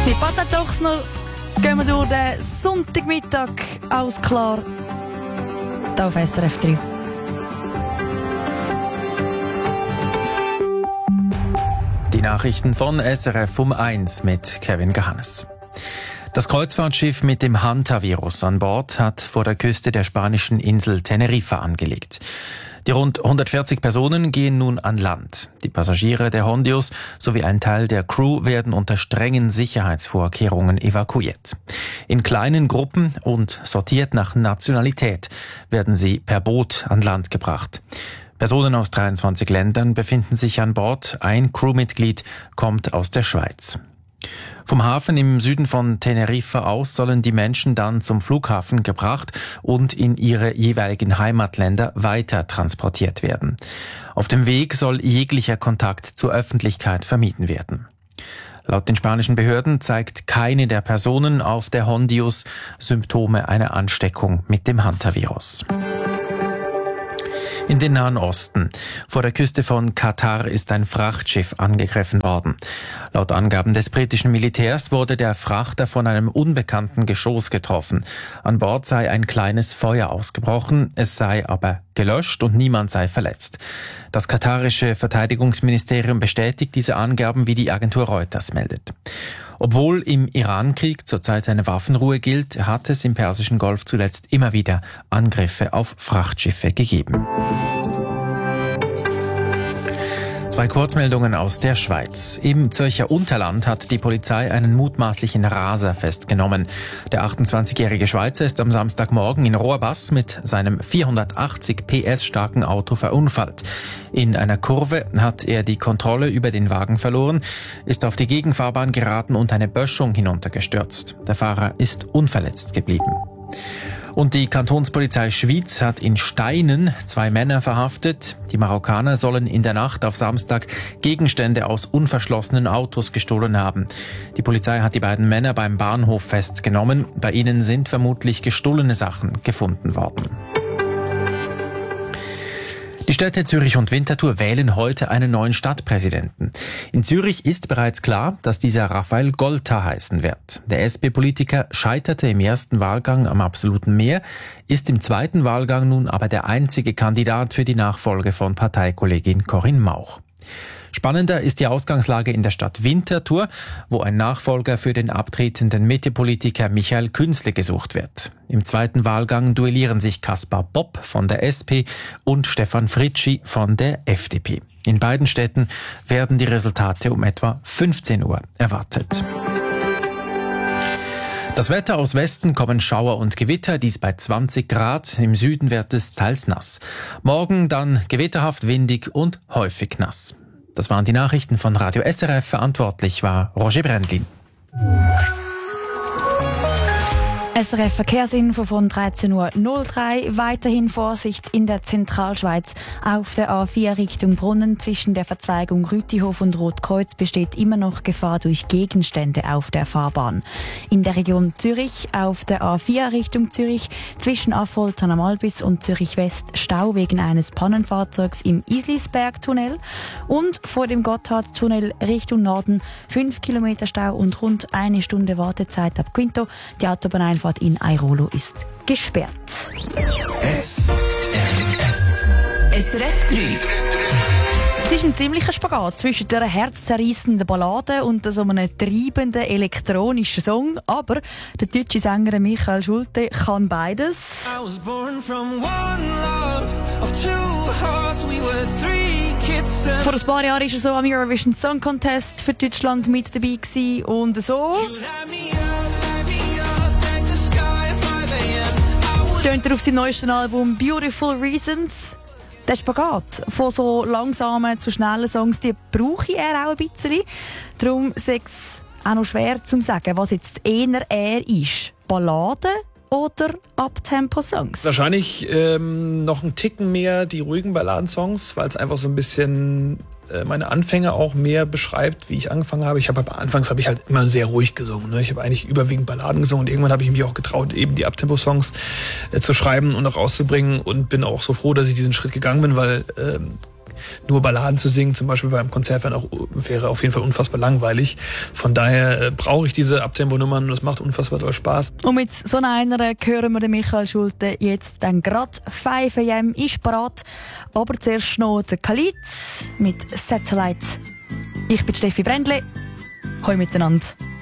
Mit Patatochsner gehen wir durch den Sonntagmittag alles klar. Hier auf SRF 3. Die Nachrichten von SRF um 1 mit Kevin Gahannes. Das Kreuzfahrtschiff mit dem Hantavirus an Bord hat vor der Küste der spanischen Insel Teneriffa angelegt. Die rund 140 Personen gehen nun an Land. Die Passagiere der Hondius sowie ein Teil der Crew werden unter strengen Sicherheitsvorkehrungen evakuiert. In kleinen Gruppen und sortiert nach Nationalität werden sie per Boot an Land gebracht. Personen aus 23 Ländern befinden sich an Bord. Ein Crewmitglied kommt aus der Schweiz. Vom Hafen im Süden von Teneriffa aus sollen die Menschen dann zum Flughafen gebracht und in ihre jeweiligen Heimatländer weiter transportiert werden. Auf dem Weg soll jeglicher Kontakt zur Öffentlichkeit vermieden werden. Laut den spanischen Behörden zeigt keine der Personen auf der Hondius Symptome einer Ansteckung mit dem Hantavirus. In den Nahen Osten. Vor der Küste von Katar ist ein Frachtschiff angegriffen worden. Laut Angaben des britischen Militärs wurde der Frachter von einem unbekannten Geschoss getroffen. An Bord sei ein kleines Feuer ausgebrochen, es sei aber gelöscht und niemand sei verletzt. Das katarische Verteidigungsministerium bestätigt diese Angaben, wie die Agentur Reuters meldet. Obwohl im Iran-Krieg zurzeit eine Waffenruhe gilt, hat es im Persischen Golf zuletzt immer wieder Angriffe auf Frachtschiffe gegeben. Zwei Kurzmeldungen aus der Schweiz. Im Zürcher Unterland hat die Polizei einen mutmaßlichen Raser festgenommen. Der 28-jährige Schweizer ist am Samstagmorgen in Rohrbass mit seinem 480 PS starken Auto verunfallt. In einer Kurve hat er die Kontrolle über den Wagen verloren, ist auf die Gegenfahrbahn geraten und eine Böschung hinuntergestürzt. Der Fahrer ist unverletzt geblieben. Und die Kantonspolizei Schwyz hat in Steinen 2 Männer verhaftet. Die Marokkaner sollen in der Nacht auf Samstag Gegenstände aus unverschlossenen Autos gestohlen haben. Die Polizei hat die beiden Männer beim Bahnhof festgenommen. Bei ihnen sind vermutlich gestohlene Sachen gefunden worden. Die Städte Zürich und Winterthur wählen heute einen neuen Stadtpräsidenten. In Zürich ist bereits klar, dass dieser Raphael Golta heißen wird. Der SP-Politiker scheiterte im ersten Wahlgang am absoluten Mehr, ist im zweiten Wahlgang nun aber der einzige Kandidat für die Nachfolge von Parteikollegin Corinne Mauch. Spannender ist die Ausgangslage in der Stadt Winterthur, wo ein Nachfolger für den abtretenden Mitte-Politiker Michael Künzle gesucht wird. Im zweiten Wahlgang duellieren sich Kaspar Bopp von der SP und Stefan Fritschi von der FDP. In beiden Städten werden die Resultate um etwa 15 Uhr erwartet. Das Wetter: aus Westen kommen Schauer und Gewitter, dies bei 20 Grad. Im Süden wird es teils nass. Morgen dann gewitterhaft, windig und häufig nass. Das waren die Nachrichten von Radio SRF. Verantwortlich war Roger Brendlin. SRF Verkehrsinfo von 13.03 Uhr. Weiterhin Vorsicht in der Zentralschweiz. Auf der A4 Richtung Brunnen zwischen der Verzweigung Rütihof und Rotkreuz besteht immer noch Gefahr durch Gegenstände auf der Fahrbahn. In der Region Zürich auf der A4 Richtung Zürich zwischen Affoltern am Albis und Zürich West Stau wegen eines Pannenfahrzeugs im Islisberg-Tunnel. Und vor dem Gotthardtunnel Richtung Norden 5 Kilometer Stau und rund 1 Stunde Wartezeit ab Quinto. Die Autobahneinfahrt in Airolo ist gesperrt. SRF 3. Es ist ein ziemlicher Spagat zwischen der herzzerreissenden Ballade und so einem treibenden elektronischen Song. Aber der deutsche Sänger Michael Schulte kann beides. Vor ein paar Jahren war er so am Eurovision Song Contest für Deutschland mit dabei gewesen und so tönt er auf seinem neuesten Album Beautiful Reasons. Der Spagat von so langsamen zu schnellen Songs, die brauche er auch ein bisschen. Darum ist es auch noch schwer zu sagen, was jetzt eher er ist. Balladen oder Uptempo-Songs? Wahrscheinlich noch einen Ticken mehr die ruhigen Balladensongs, weil es einfach so ein bisschen meine Anfänge auch mehr beschreibt, wie ich angefangen habe. Anfangs habe ich halt immer sehr ruhig gesungen. Ne? Ich habe eigentlich überwiegend Balladen gesungen und irgendwann habe ich mich auch getraut, eben die Uptempo-Songs zu schreiben und auch rauszubringen und bin auch so froh, dass ich diesen Schritt gegangen bin, weil nur Balladen zu singen, zum Beispiel beim Konzert wäre auf jeden Fall unfassbar langweilig. Von daher brauche ich diese Abtempo-Nummern und das macht unfassbar toll Spaß. Und mit so einer hören wir den Michael Schulte jetzt dann gerade 5 AM ist parat. Aber zuerst noch der Khalid mit Satellite. Ich bin Steffi Brändli. Hoi miteinander.